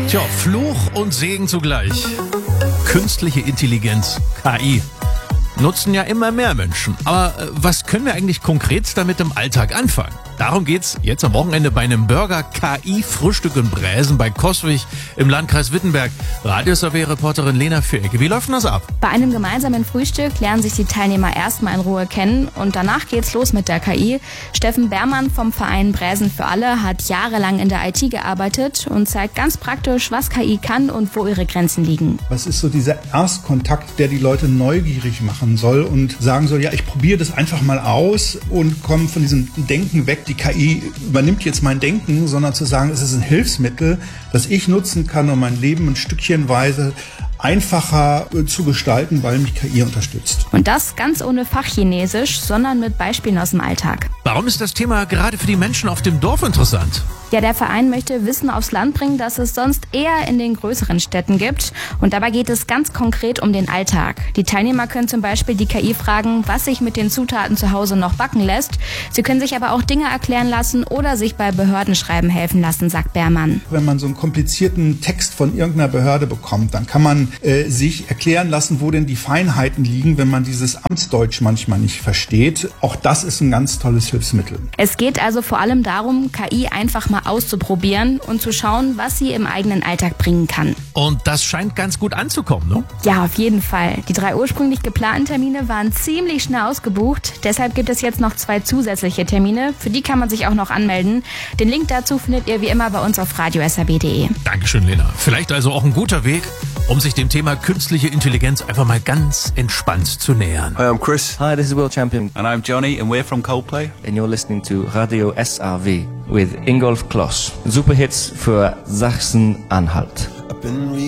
Tja, Fluch und Segen zugleich. Künstliche Intelligenz, KI, nutzen ja immer mehr Menschen. Aber was können wir eigentlich konkret damit im Alltag anfangen? Darum geht's jetzt am Wochenende bei einem Burger-KI-Frühstück in Bräsen bei Coswig im Landkreis Wittenberg. Radio-SRW-Reporterin Lena Vierecke. Wie läuft denn das ab? Bei einem gemeinsamen Frühstück lernen sich die Teilnehmer erstmal in Ruhe kennen und danach geht's los mit der KI. Steffen Beermann vom Verein Bräsen für alle hat jahrelang in der IT gearbeitet und zeigt ganz praktisch, was KI kann und wo ihre Grenzen liegen. Was ist so dieser Erstkontakt, der die Leute neugierig machen soll und sagen soll, ja, ich probiere das einfach mal aus und komme von diesem Denken weg. Die KI übernimmt jetzt mein Denken, sondern zu sagen, es ist ein Hilfsmittel, das ich nutzen kann, um mein Leben ein Stückchenweise einfacher zu gestalten, weil mich KI unterstützt. Und das ganz ohne Fachchinesisch, sondern mit Beispielen aus dem Alltag. Warum ist das Thema gerade für die Menschen auf dem Dorf interessant? Ja, der Verein möchte Wissen aufs Land bringen, das es sonst eher in den größeren Städten gibt. Und dabei geht es ganz konkret um den Alltag. Die Teilnehmer können zum Beispiel die KI fragen, was sich mit den Zutaten zu Hause noch backen lässt. Sie können sich aber auch Dinge erklären lassen oder sich bei Behördenschreiben helfen lassen, sagt Beermann. Wenn man so einen komplizierten Text von irgendeiner Behörde bekommt, dann kann man sich erklären lassen, wo denn die Feinheiten liegen, wenn man dieses Amtsdeutsch manchmal nicht versteht. Auch das ist ein ganz tolles Hilfsmittel. Es geht also vor allem darum, KI einfach mal auszuprobieren und zu schauen, was sie im eigenen Alltag bringen kann. Und das scheint ganz gut anzukommen, ne? Ja, auf jeden Fall. Die 3 ursprünglich geplanten Termine waren ziemlich schnell ausgebucht. Deshalb gibt es jetzt noch 2 zusätzliche Termine. Für die kann man sich auch noch anmelden. Den Link dazu findet ihr wie immer bei uns auf radio-srw.de. Dankeschön, Lena. Vielleicht also auch ein guter Weg, um sich dem Thema künstliche Intelligenz einfach mal ganz entspannt zu nähern. Hi, I'm Chris. Hi, this is World Champion. And I'm Johnny, and we're from Coldplay. And you're listening to Radio SRW with Ingolf Kloss. Super Hits für Sachsen-Anhalt.